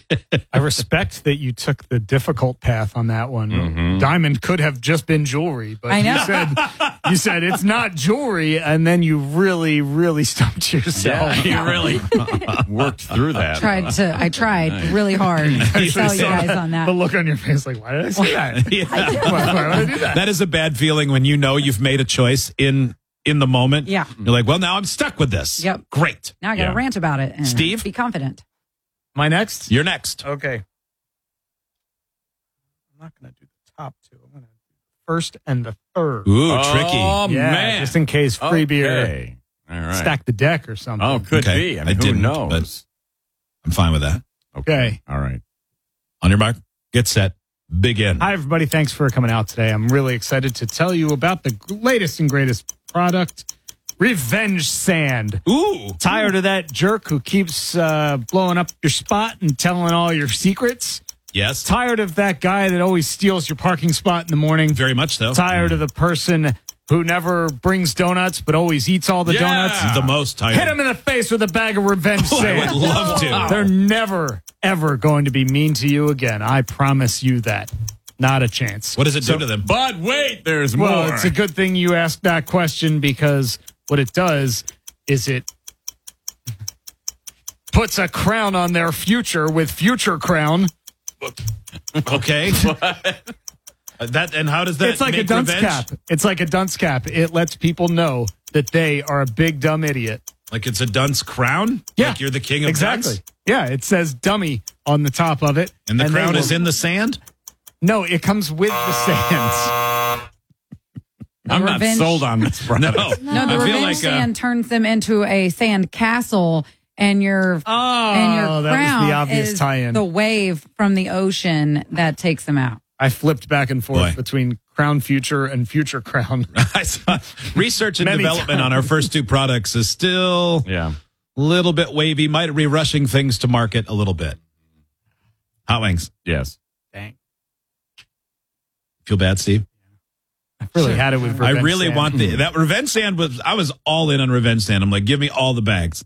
I respect that you took the difficult path on that one. Mm-hmm. Diamond could have just been jewelry, but I know. you said it's not jewelry, and then you really, really stumped yourself. Yeah, you really worked through that. I tried really hard to sell you guys on that. The look on your face, like, why did I say that? Yeah. Why would I do that? That is a bad feeling when you know you've made a choice in the moment. Yeah. You're like, well, now I'm stuck with this. Yep. Great. Now I got to rant about it. And Steve? Be confident. My next? You're next. Okay. I'm not going to do the top two. I'm going to do the first and the third. Ooh, Oh, tricky. Yeah, man. just in case free beer Okay. All right. stack the deck or something. Oh, could Okay. be. I I mean, who didn't, knows? but- I'm fine with that. Okay. All right. On your mark, get set, begin. Hi, everybody. Thanks for coming out today. I'm really excited to tell you about the latest and greatest product, Revenge Sand. Ooh. Tired of that jerk who keeps blowing up your spot and telling all your secrets? Yes. Tired of that guy that always steals your parking spot in the morning? Very much so. Tired of the person who never brings donuts but always eats all the donuts? The most tired. Hit him in the face with a bag of Revenge I Sand. would love to. They're never, ever going to be mean to you again. I promise you that. Not a chance. What does it do to them? But wait, there's Well, more. it's a good thing you asked that question, because what it does is it puts a crown on their future with Future Crown. Okay. That and how does that It's like make a dunce revenge? cap. It's like a dunce cap. It lets people know that they are a big dumb idiot. Like it's a dunce crown? Yeah. Like you're the king of Exactly. dunce? Yeah, it says dummy on the top of it. And the they crown will- is in the sand? No, it comes with the sands. I'm not Revenge- sold on this product. No. No, the I feel Revenge like, Sand turns them into a sand castle, and your Oh, that crown was the obvious is tie-in. the wave from the ocean that takes them out. I flipped back and forth Boy. between Crown Future and Future Crown. I saw research and Many development on our first two products is still Yeah. a little bit wavy. Might be rushing things to market a little bit. Hot wings. Yes. Dang. Feel bad, Steve? I really had it with Revenge I really Sand. want that Revenge Sand I was all in on Revenge Sand. I'm like, give me all the bags.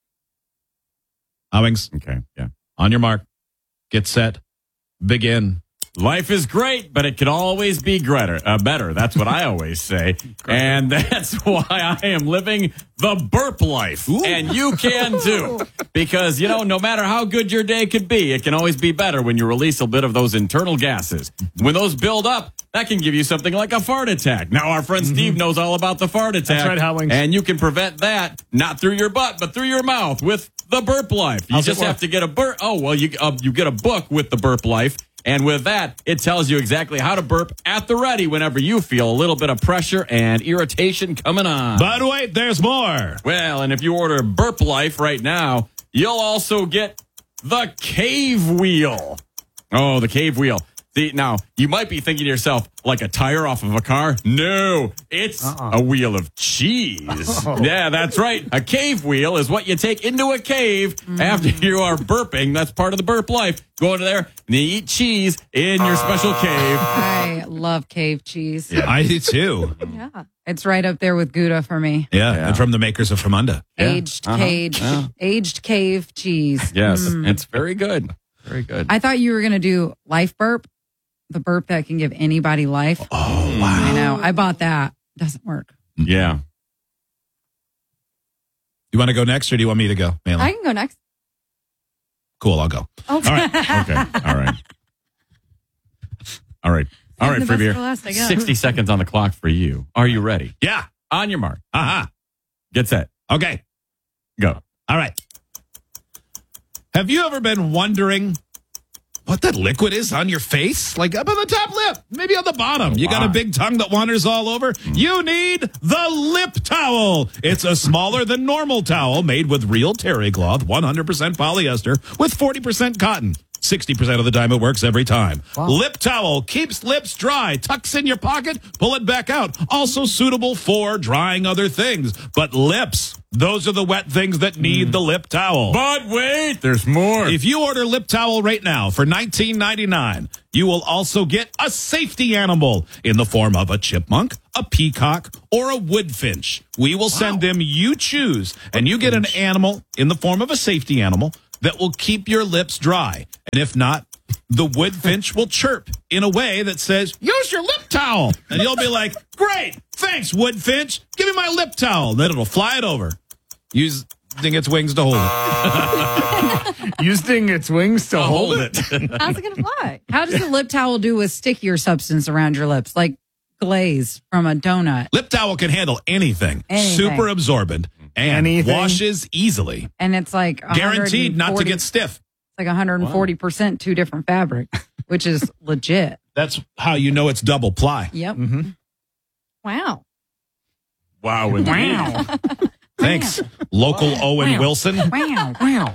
Hot wings. Okay. Yeah. On your mark. Get set. Begin. Life is great, but it can always be better. That's what I always say. And that's why I am living the burp life. And you can too. Because, no matter how good your day could be, it can always be better when you release a bit of those internal gases. When those build up, that can give you something like a fart attack. Now, our friend Steve knows all about the fart attack. That's right, Howlings. And you can prevent that, not through your butt, but through your mouth with the Burp Life. You How's it just work? have to get a burp. Oh, well, you get a book with the Burp Life. And with that, it tells you exactly how to burp at the ready whenever you feel a little bit of pressure and irritation coming on. But wait, there's more. Well, and if you order Burp Life right now, you'll also get the Cave Wheel. Oh, the Cave Wheel. Now, you might be thinking to yourself, like a tire off of a car? No, it's a wheel of cheese. Yeah, that's right. A cave wheel is what you take into a cave after you are burping. That's part of the Burp Life. Go into there and you eat cheese in your special cave. I love cave cheese. I do too. Yeah. It's right up there with Gouda for me. Yeah, and from the makers of Famunda. Aged cave cheese. Yes, it's very good. Very good. I thought you were going to do life burp, the burp that can give anybody life. Oh, wow. I know. I bought that. Doesn't work. Yeah. You want to go next or do you want me to go, Malin? I can go next. Cool, I'll go. Okay. All right. Okay. All right. All right. All right, the Free best Beer. for last, I guess. 60 seconds on the clock for you. Are you ready? Yeah. On your mark. Uh-huh. Get set. Okay. Go. All right. Have you ever been wondering what that liquid is on your face? Like up on the top lip, maybe on the bottom. You got a big tongue that wanders all over? You need the lip towel. It's a smaller than normal towel made with real terry cloth, 100% polyester with 40% cotton. 60% of the time it works every time. Wow. Lip towel keeps lips dry, tucks in your pocket, pull it back out. Also suitable for drying other things. But lips, those are the wet things that need the lip towel. But wait, there's more. If you order lip towel right now for $19.99, you will also get a safety animal in the form of a chipmunk, a peacock, or a woodfinch. We will send them you choose, and you get an animal in the form of a safety animal that will keep your lips dry. And if not, the woodfinch will chirp in a way that says, use your lip towel. And you'll be like, great, thanks, woodfinch. Give me my lip towel. Then it'll fly it over, using its wings to hold it. Using its wings to hold it. How's it going to fly? How does a lip towel do with stickier substance around your lips, like glaze from a donut? Lip towel can handle anything. Super absorbent and washes easily. And it's like guaranteed not to get stiff. It's like 140% two different fabric, which is legit. That's how you know it's double ply. Yep. Mm-hmm. Wow. Wow. Indeed. Wow. Thanks, local Owen Wilson. Wow. Wow.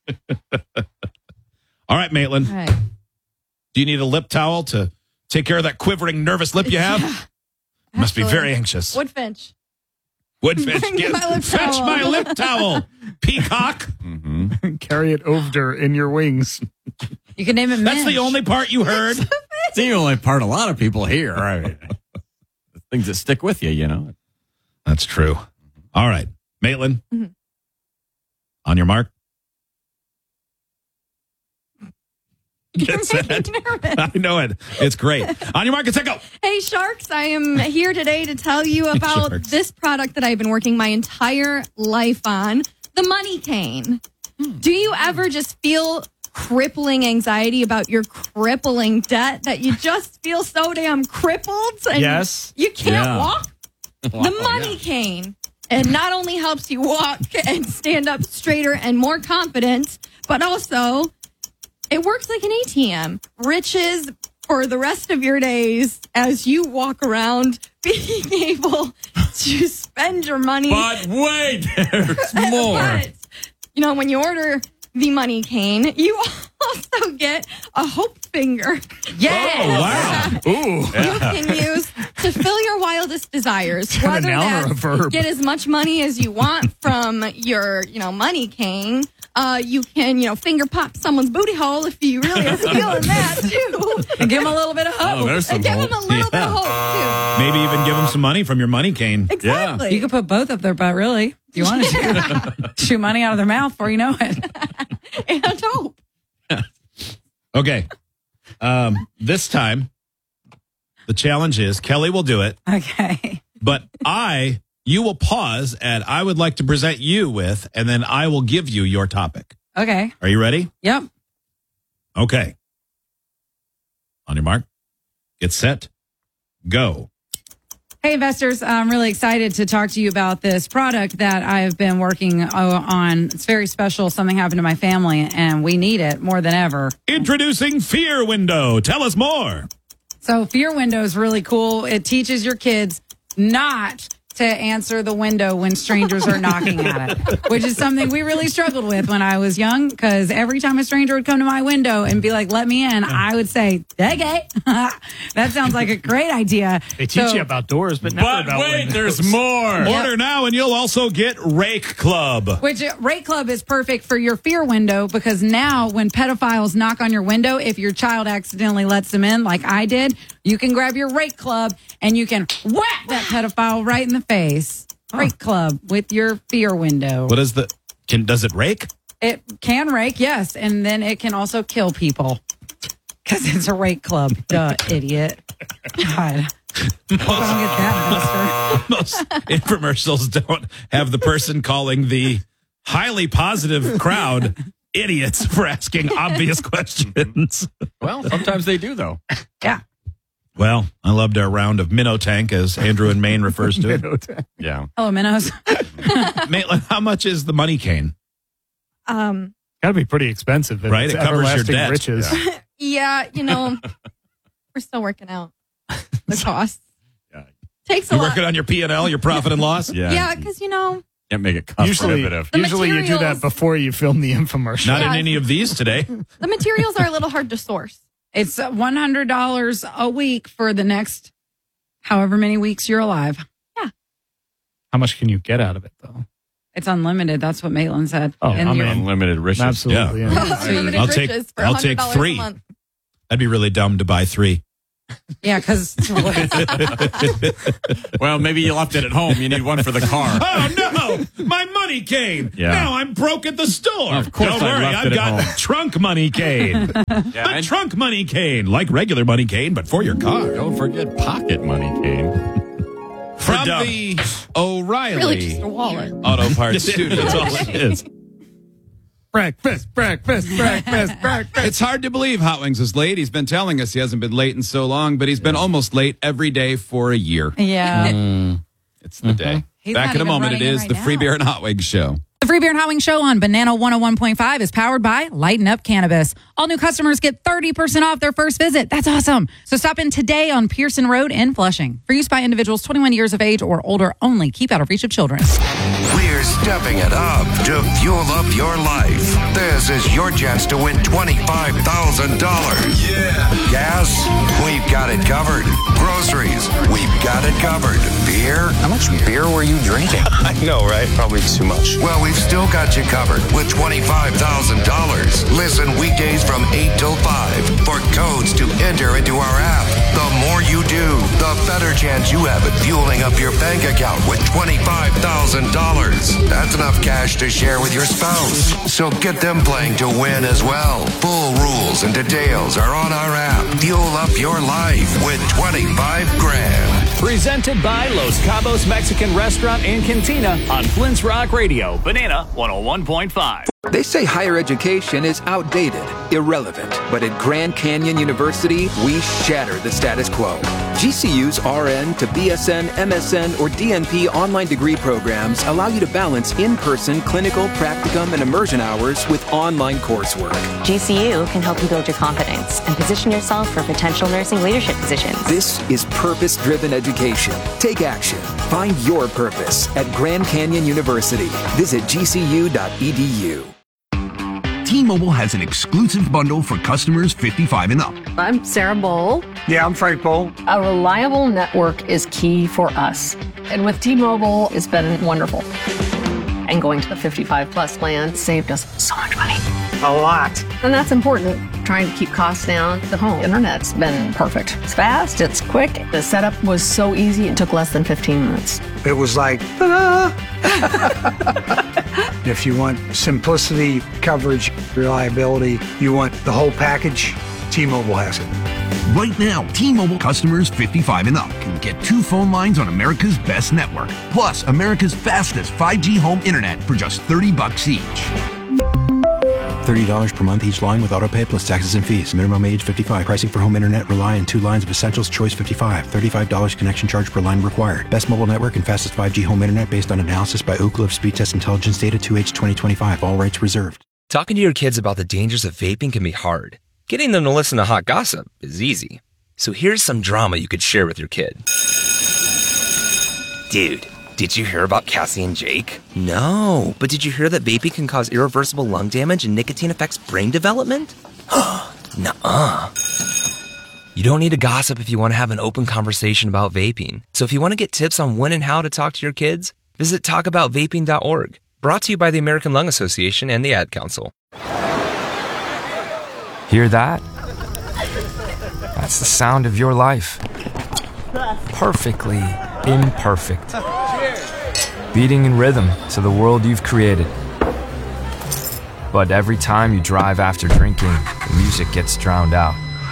All right, Maitland. All right. Do you need a lip towel to take care of that quivering, nervous lip you have? Must be very anxious. Woodfinch. Woodfinch, Bring my lip fetch towel. my lip towel, peacock. Carry it over in your wings. You can name it That's Minch. the only part you heard. It's the only part a lot of people hear. I mean, the things that stick with you, you know. That's true. All right, Maitland. Mhm. On your mark. You're Get set. making me nervous. I know it. It's great. On your mark, get set, go. Hey, Sharks, I am here today to tell you about Sharks. this product that I've been working my entire life on, the Money Cane. Do you ever just feel crippling anxiety about your crippling debt that you just feel so damn crippled? And Yes. You can't Yeah. walk? The Money Cane. It not only helps you walk and stand up straighter and more confident, but also it works like an ATM. Riches for the rest of your days as you walk around being able to spend your money. But wait, there's more. But, you know, when you order the Money Cane, you also get a hope finger. Yes. Wow. Ooh. You can use to fill your wildest desires. got a Whether noun or a that's verb. get as much money as you want from your, Money Cane. You can, finger pop someone's booty hole if you really are feeling that too. And give them a little bit of hope. Oh, there's some And give them a hope. little bit Yeah. of hope Maybe even give them some money from your money cane. too. Exactly. You could put both up their butt, really, if you wanted to. Shoot money out of their mouth before you know it. And hope. Okay. This time, the challenge is Kelly will do it, Okay. but you will pause and I would like to present you with, and then I will give you your topic. Okay. Are you ready? Yep. Okay. On your mark, get set, go. Hey, investors, I'm really excited to talk to you about this product that I've been working on. It's very special. Something happened to my family, and we need it more than ever. Introducing Fear Window. Tell us more. So Fear Window is really cool. It teaches your kids not to answer the window when strangers are knocking at it, which is something we really struggled with when I was young, because every time a stranger would come to my window and be like, let me in, I would say, okay. That sounds like a great idea. They teach So- you about doors, but never But about wait, windows. there's more. Yep. Order now and you'll also get Rake Club. Which Rake Club is perfect for your fear window, because now when pedophiles knock on your window, if your child accidentally lets them in, like I did, you can grab your Rake Club and you can whack that pedophile right in the face. Rake Club with your fear window. What is does it rake? It can rake, yes, and then it can also kill people because it's a Rake Club. Duh, idiot. God. Hope I don't get that, Buster. Most infomercials don't have the person calling the highly positive crowd idiots for asking obvious questions. Well, sometimes they do, though. Yeah. Well, I loved our round of minnow tank, as Andrew in Maine refers to it. Yeah. Hello, minnows. Maitland, how much is the money cane? Um, Gotta be pretty expensive. If Right, it's it covers your everlasting debt. riches. yeah, we're still working out the costs. Yeah. Takes a You're lot. working on your P&L, your profit and loss? Yeah. Yeah, because Can't make it cost Usually, prohibitive. The usually you do that materials- before you film the infomercial. Not in Yeah. any of these today. the materials are a little hard to source. It's $100 a week for the next however many weeks you're alive. How much can you get out of it, though? It's unlimited. That's what Maitland said. Oh, And I you're- mean, Unlimited riches. Absolutely. Yeah. Unlimited I'll take- riches for I'll take $100 three. a month. That'd be really dumb to buy 3. Yeah, because Well, maybe you left it at home. You need one for the car. Oh, no. My money cane. Yeah. Now I'm broke at the store. Of course Don't I worry. left I've it at got home. the trunk money cane. Yeah, The trunk money cane. Like regular money cane, but for your car. don't forget pocket money, Kane. From dumb. the O'Reilly Really just a wallet. Auto Parts Studio. That's all it is. Breakfast. It's hard to believe Hot Wings is late. He's been telling us he hasn't been late in so long, but he's been almost late every day for a year. yeah. It's the day. He's Back not in a even moment, it running it is right the Free now. Beer and Hot Wings show. The Free Beer and Hot Wings Show on Banana 101.5 is powered by Lighten Up Cannabis. All new customers get 30% off their first visit. That's awesome. So stop in today on Pearson Road in Flushing. For use by individuals 21 years of age or older only. Keep out of reach of children. We're stepping it up to fuel up your life. This is your chance to win $25,000. Yeah. Gas? We've got it covered. Groceries? We've got it covered. Beer? How much beer were you drinking? I know, right? Probably too much. Well, we've still got you covered with $25,000. Listen weekdays from 8 till 5 for codes to enter into our app. The more you do, the better chance you have at fueling up your bank account with $25,000. That's enough cash to share with your spouse. So get them playing to win as well. Full rules and details are on our app. Fuel up your life with 25 grand. Presented by Los Cabos Mexican Restaurant and Cantina on Flint's Rock Radio, Banana 101.5. They say higher education is outdated, irrelevant, but at Grand Canyon University, we shatter the status quo. GCU's RN to BSN, MSN, or DNP online degree programs allow you to balance in-person clinical, practicum, and immersion hours with online coursework. GCU can help you build your confidence and position yourself for potential nursing leadership positions. This is purpose-driven education. Take action. Find your purpose at Grand Canyon University. Visit gcu.edu. T-Mobile has an exclusive bundle for customers 55 and up. I'm Sarah Bowl. Yeah, I'm Frank Bowl. A reliable network is key for us. And with T-Mobile, it's been wonderful. And going to the 55 plus plan saved us so much money. A lot. And that's important. Trying to keep costs down. The home internet's been perfect. It's fast, it's quick. The setup was so easy, it took less than 15 minutes. It was like, ta-da! If you want simplicity, coverage, reliability, you want the whole package, T-Mobile has it. Right now, T-Mobile customers 55 and up can get 2 phone lines on America's best network, plus America's fastest 5G home internet for just $30 each. $30 per month each line with autopay plus taxes and fees. Minimum age 55. Pricing for home internet rely on 2 lines of Essentials Choice 55. $35 connection charge per line required. Best mobile network and fastest 5G home internet based on analysis by Ookla of Speed Test Intelligence data 2H 2025. All rights reserved. Talking to your kids about the dangers of vaping can be hard. Getting them to listen to hot gossip is easy. So here's some drama you could share with your kid. Dude, did you hear about Cassie and Jake? No, but did you hear that vaping can cause irreversible lung damage and nicotine affects brain development? Nuh-uh. You don't need to gossip if you want to have an open conversation about vaping. So if you want to get tips on when and how to talk to your kids, visit talkaboutvaping.org. Brought to you by the American Lung Association and the Ad Council. Hear that? That's the sound of your life. Perfectly imperfect. Beating in rhythm to the world you've created. But every time you drive after drinking, the music gets drowned out.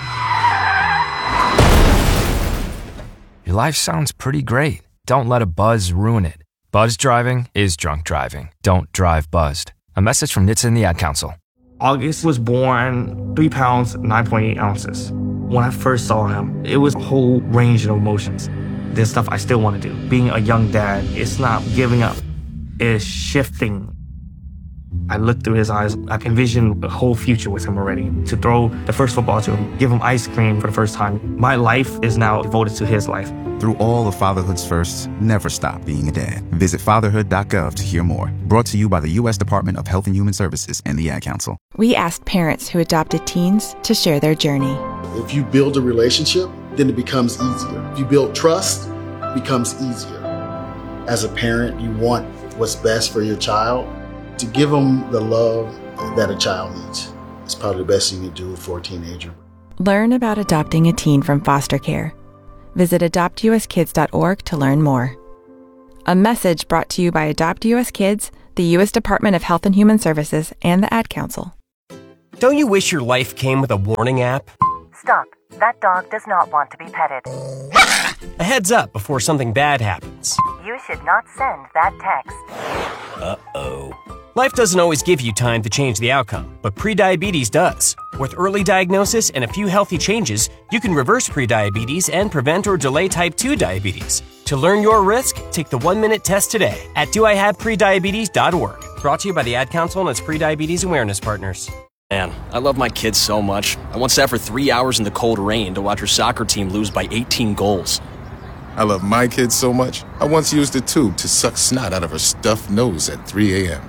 Your life sounds pretty great. Don't let a buzz ruin it. Buzz driving is drunk driving. Don't drive buzzed. A message from NHTSA and the Ad Council. August was born 3 pounds, 9.8 ounces. When I first saw him, it was a whole range of emotions. There's stuff I still want to do. Being a young dad, it's not giving up. It's shifting. I looked through his eyes. I can envision a whole future with him already. To throw the first football to him, give him ice cream for the first time. My life is now devoted to his life. Through all of fatherhood's firsts, never stop being a dad. Visit fatherhood.gov to hear more. Brought to you by the U.S. Department of Health and Human Services and the Ad Council. We asked parents who adopted teens to share their journey. If you build a relationship, then it becomes easier. If you build trust, it becomes easier. As a parent, you want what's best for your child. To give them the love that a child needs. It's probably the best thing you can do for a teenager. Learn about adopting a teen from foster care. Visit adoptuskids.org to learn more. A message brought to you by Adopt US Kids, the U.S. Department of Health and Human Services, and the Ad Council. Don't you wish your life came with a warning app? Stop. That dog does not want to be petted. A heads up before something bad happens. You should not send that text. Uh-oh. Life doesn't always give you time to change the outcome, but prediabetes does. With early diagnosis and a few healthy changes, you can reverse prediabetes and prevent or delay type 2 diabetes. To learn your risk, take the 1-minute test today at doihaveprediabetes.org. Brought to you by the Ad Council and its prediabetes awareness partners. Man, I love my kids so much. I once sat for 3 hours in the cold rain to watch her soccer team lose by 18 goals. I love my kids so much, I once used a tube to suck snot out of her stuffed nose at 3 a.m.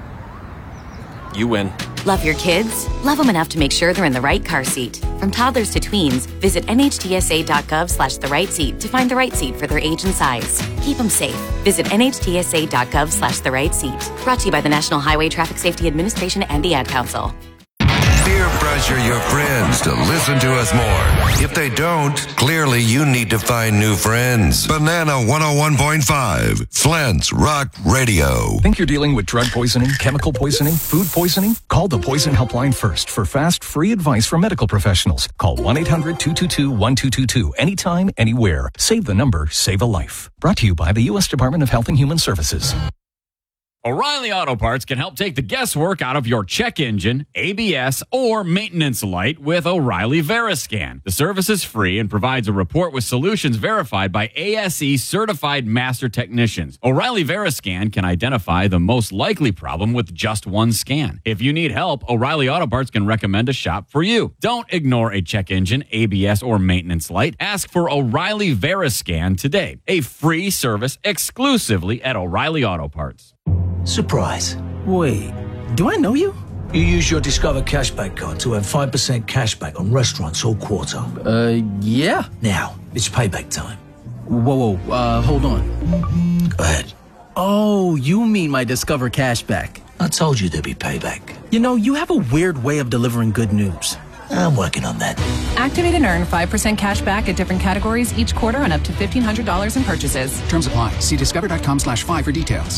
You win. Love your kids? Love them enough to make sure they're in the right car seat. From toddlers to tweens, visit nhtsa.gov/the right seat to find the right seat for their age and size. Keep them safe. Visit nhtsa.gov/the right seat. Brought to you by the National Highway Traffic Safety Administration and the Ad Council. Peer pressure your friends to listen to us more. If they don't, clearly you need to find new friends. Banana 101.5, Flint's Rock Radio. Think you're dealing with drug poisoning, chemical poisoning, food poisoning? Call the Poison Helpline first for fast, free advice from medical professionals. Call 1-800-222-1222 anytime, anywhere. Save the number, save a life. Brought to you by the U.S. Department of Health and Human Services. O'Reilly Auto Parts can help take the guesswork out of your check engine, ABS, or maintenance light with O'Reilly Veriscan. The service is free and provides a report with solutions verified by ASE certified master technicians. O'Reilly Veriscan can identify the most likely problem with just one scan. If you need help, O'Reilly Auto Parts can recommend a shop for you. Don't ignore a check engine, ABS, or maintenance light. Ask for O'Reilly Veriscan today. A free service exclusively at O'Reilly Auto Parts. Surprise. Wait, do I know you? You use your Discover Cashback card to earn 5% cashback on restaurants all quarter. Yeah. Now, it's payback time. Whoa, hold on. Go ahead. Oh, you mean my Discover Cashback. I told you there'd be payback. You know, you have a weird way of delivering good news. I'm working on that. Activate and earn 5% cash back at different categories each quarter on up to $1,500 in purchases. Terms apply. See discover.com/5 for details.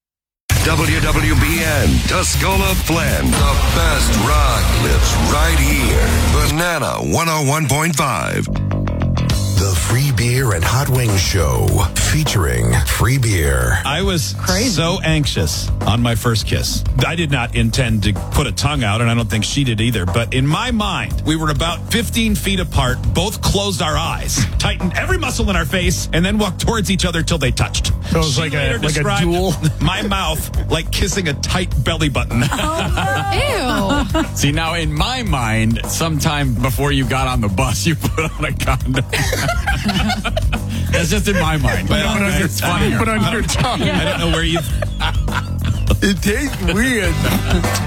WWBN, Tuscola Flint. The best rock lives right here. Banana 101.5. The Free Beer and Hot Wings Show, featuring free beer. I was so anxious on my first kiss. I did not intend to put a tongue out, and I don't think she did either. But in my mind, we were about 15 feet apart, both closed our eyes, tightened every muscle in our face, and then walked towards each other till they touched. So it was like a duel. My mouth like kissing a tight belly button. Ew. See, now in my mind, sometime before you got on the bus, you put on a condom. That's just in my mind. Put on your tongue. I don't know where you... It tastes weird.